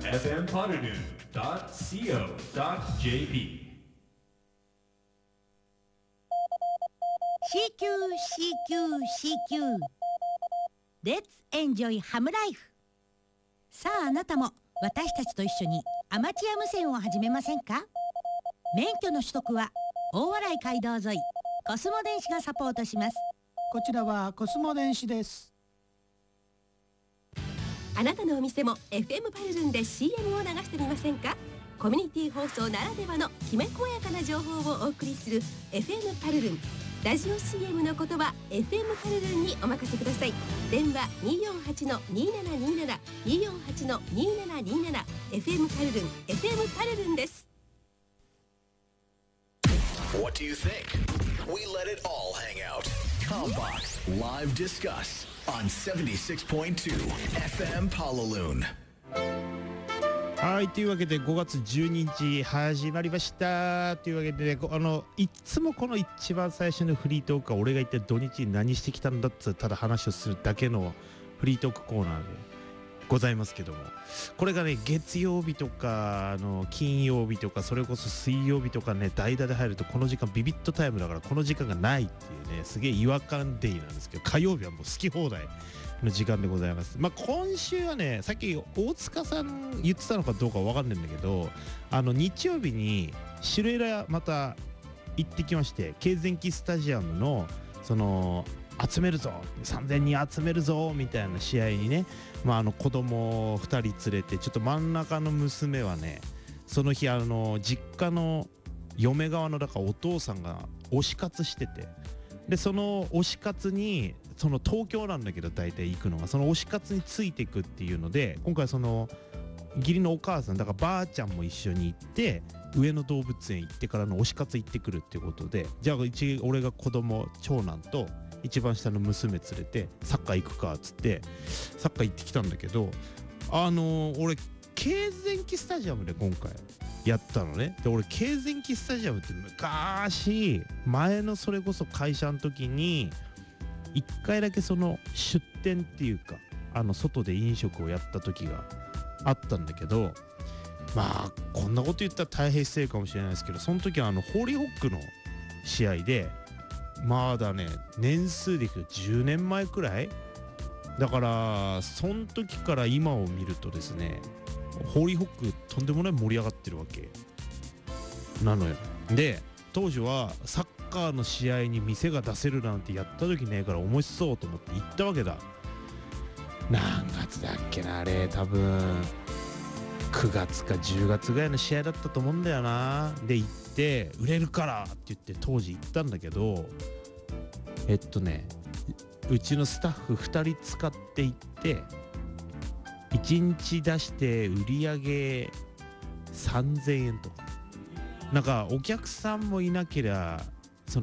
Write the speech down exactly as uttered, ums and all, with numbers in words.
エフエム ポルヌ ドット シーオー ドット ジェーピーシーキュー シーキュー シーキュー Let's enjoy ハムライフ。さああなたも私たちと一緒にアマチュア無線を始めませんか？免許の取得は大洗街道沿いコスモ電子がサポートします。 こちらはコスモ電子です。 あなたのお店も エフエム パルルンで シーエム を流してみませんか？コミュニティ放送ならではのきめ細やかな情報をお送りする エフエム パルルン。ラジオ シーエム の言葉 エフエム パルルンにお任せください。電話 にーよんはちのにーななにーなな にーよんはちのにーななにーなな エフエム パルルン エフエム パルルンです。 What do you think? We let it all hang out. Combox Live Discuss on セブンティーシックスポイントツー エフエム Palaloon。 はい、というわけでごがつじゅうににち始まりましたというわけで、ね、あのいつもこの一番最初のフリートークは俺が一体土日に何してきたんだっつただ話をするだけのフリートークコーナーでございますけども、これがね月曜日とかあの金曜日とかそれこそ水曜日とかね代打で入るとこの時間ビビットタイムだからこの時間がないっていうねすげえ違和感デイなんですけど、火曜日はもう好き放題の時間でございます。まあ今週はねさっき大塚さん言ってたのかどうかわかんないんだけど、あの日曜日に白浦また行ってきまして、京前期スタジアムのその集めるぞさんぜんにん集めるぞみたいな試合にね、まああの子供ふたり連れて、ちょっと真ん中の娘はねその日あの実家の嫁側のだからお父さんが推し活してて、でその推し活にその東京なんだけど大体行くのがその推し活についていくっていうので、今回その義理のお母さんだからばあちゃんも一緒に行って上野動物園行ってからの推し活行ってくるっていうことで、じゃあ一俺が子供長男と一番下の娘連れてサッカー行くかっつってサッカー行ってきたんだけど、あのー、俺京前期スタジアムで今回やったのね。で俺京前期スタジアムって昔前のそれこそ会社の時に一回だけその出店っていうかあの外で飲食をやった時があったんだけど、まあこんなこと言ったら大変失礼かもしれないですけど、その時はあのホーリーホックの試合でまだね年数でいくとじゅうねんまえくらいだから、その時から今を見るとですねホーリーホックとんでもない盛り上がってるわけなのよ。で当時はサッカーの試合に店が出せるなんてやった時ねえから面白そうと思って行ったわけだ。何月だっけなあれ、多分くがつかじゅうがつぐらいの試合だったと思うんだよな。で行って売れるからって言って当時行ったんだけど、えっとねうちのスタッフふたり使って行っていちにち出して売り上げさんぜんえんとか、なんかお客さんもいなけりゃ